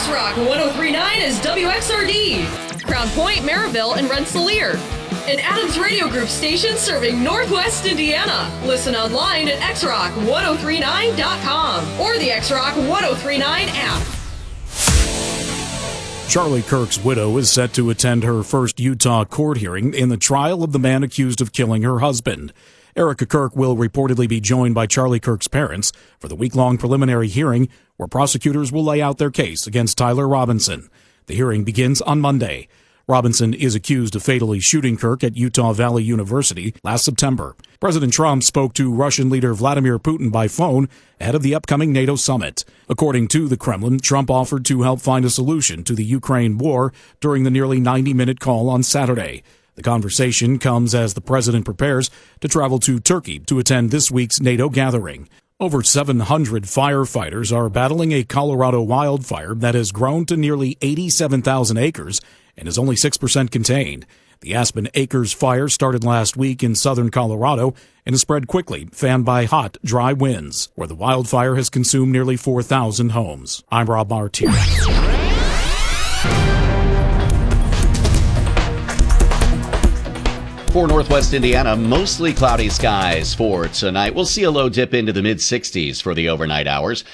X-Rock 103.9 is WXRD. Crown Point, Maryville, and Rensselaer. An Adams Radio Group station serving Northwest Indiana. Listen online at xrock1039.com or the X-Rock 1039 app. Charlie Kirk's widow is set to attend her first Utah court hearing in the trial of the man accused of killing her husband. Erica Kirk will reportedly be joined by Charlie Kirk's parents for the week-long preliminary hearing where prosecutors will lay out their case against Tyler Robinson. The hearing begins on Monday. Robinson is accused of fatally shooting Kirk at Utah Valley University last September. President Trump spoke to Russian leader Vladimir Putin by phone ahead of the upcoming NATO summit. According to the Kremlin, Trump offered to help find a solution to the Ukraine war during the nearly 90-minute call on Saturday. The conversation comes as the president prepares to travel to Turkey to attend this week's NATO gathering. Over 700 firefighters are battling a Colorado wildfire that has grown to nearly 87,000 acres and is only 6% contained. The Aspen Acres fire started last week in southern Colorado and has spread quickly, fanned by hot, dry winds, where the wildfire has consumed nearly 4,000 homes. I'm Rob Martin. For Northwest Indiana, mostly cloudy skies for tonight. We'll see a low dip into the mid-60s for the overnight hours.